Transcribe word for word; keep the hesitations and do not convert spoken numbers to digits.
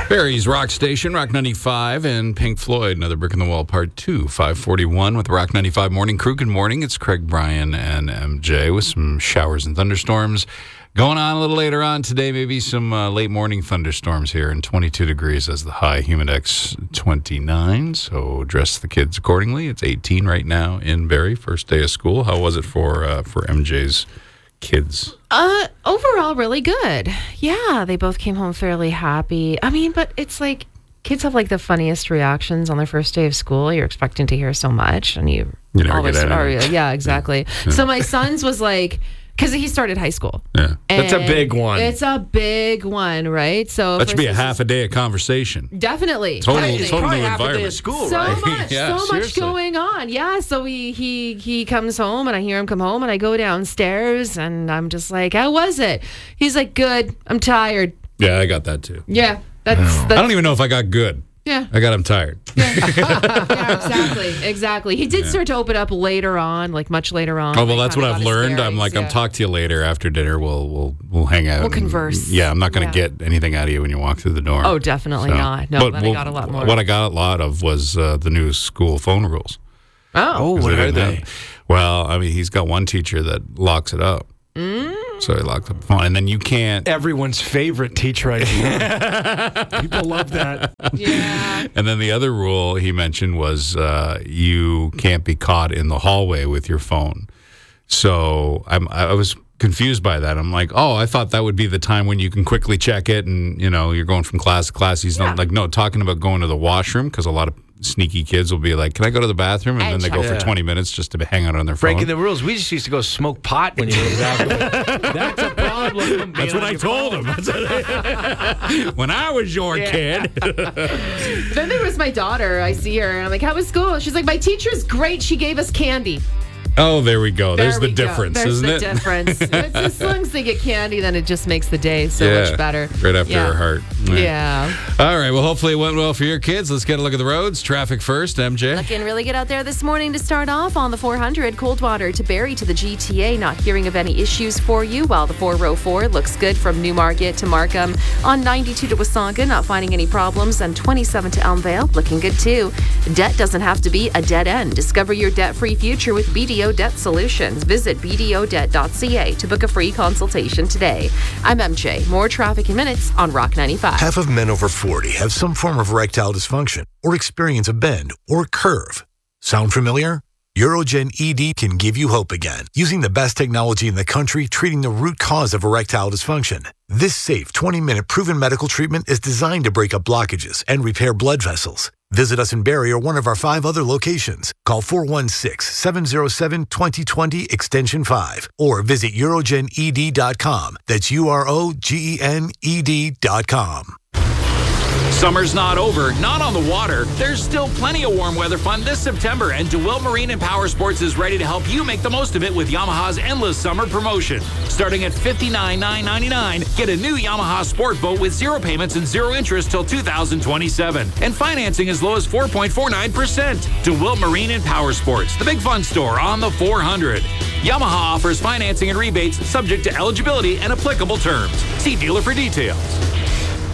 Barry's Rock Station, Rock ninety-five, and Pink Floyd, Another Brick in the Wall, Part two, five forty-one with the Rock ninety-five Morning Crew. Good morning. It's Craig, Brian, and M J with some showers and thunderstorms going on a little later on today. Maybe some uh, late morning thunderstorms here, and twenty-two degrees as the high. Humidex twenty-nine, so dress the kids accordingly. It's eighteen right now in Barrie, first day of school. How was it for uh, for M J's kids? Uh, overall, really good. Yeah, they both came home fairly happy. I mean, but it's like kids have like the funniest reactions on their first day of school. You're expecting to hear so much, and you, you never always get are. anything. Yeah, exactly. Yeah. So my son's was like, because he started high school. Yeah, that's a big one. It's a big one, right? So that should be a first- half a day of conversation. Definitely. Total, Definitely. It's total probably new half a day environment. of school, So right? much, Yeah, so much seriously. going on. Yeah, so he he he comes home and I hear him come home and I go downstairs and I'm just like, how was it? He's like, good. I'm tired. Yeah, I got that too. Yeah, that's, that's I don't even know if I got good. yeah. I got him tired. Yeah, exactly, exactly. He did start to open up later on, like much later on. Oh well, Like, that's kinda what got I've his learned. I'm bearings, like, yeah. I'll talk to you later after dinner. We'll we'll we'll hang out. We'll and- converse. Yeah, I'm not going to Yeah. get anything out of you when you walk through the door. Oh, definitely So- not. No, but then we'll- I got a lot more. What I got a lot of was uh, the new school phone rules. Oh, Oh, 'Cause what they are didn't they? have- Well, I mean, he's got one teacher that locks it up. Mm. So he locked up the phone, and then you can't. Everyone's favorite teacher idea. People love that. yeah. And then the other rule he mentioned was uh, you can't be caught in the hallway with your phone. So I'm, I was confused by that. I'm like, oh, I thought that would be the time when you can quickly check it, and you know you're going from class to class. He's Yeah. not like, no, talking about going to the washroom, because a lot of sneaky kids will be like, can I go to the bathroom? And I then they go check. for twenty minutes just to hang out on their phone. Breaking the rules. We just used to go smoke pot when you were in the bathroom. That's a problem. That's what I told him. When I was your kid. Then there was my daughter. I see her, and I'm like, how was school? She's like, my teacher's great. She gave us candy. Oh, there we go. There's There the we go. difference, There's isn't the it? difference. It's, as long as they get candy, then it just makes the day so Yeah, much better. Right after yeah. her heart. Yeah. All right. Well, hopefully it went well for your kids. Let's get a look at the roads. Traffic first, M J. Looking really good out there this morning to start off on the four hundred. Coldwater to Barrie to the G T A. Not hearing of any issues for you, while the four oh four looks good from Newmarket to Markham. On ninety-two to Wasaga, not finding any problems. And twenty-seven to Elmvale, looking good too. Debt doesn't have to be a dead end. Discover your debt-free future with B D O Debt Solutions. Visit b d o debt dot c a to book a free consultation today. I'm M J. More traffic in minutes on Rock ninety-five. Half of men over forty have some form of erectile dysfunction or experience a bend or curve. Sound familiar? Urogen E D can give you hope again, using the best technology in the country treating the root cause of erectile dysfunction. This safe twenty-minute proven medical treatment is designed to break up blockages and repair blood vessels. Visit us in Barrie or one of our five other locations. Call four one six, seven oh seven, two oh two oh extension five or visit urogen e d dot com. That's U R O G E N E D dot com. Summer's not over, not on the water. There's still plenty of warm weather fun this September, and DeWitt Marine and Power Sports is ready to help you make the most of it with Yamaha's endless summer promotion. Starting at fifty-nine thousand nine hundred ninety-nine dollars, get a new Yamaha Sport Boat with zero payments and zero interest till two thousand twenty-seven, and financing as low as four point four nine percent. DeWitt Marine and Power Sports, the big fun store on the four hundred. Yamaha offers financing and rebates subject to eligibility and applicable terms. See dealer for details.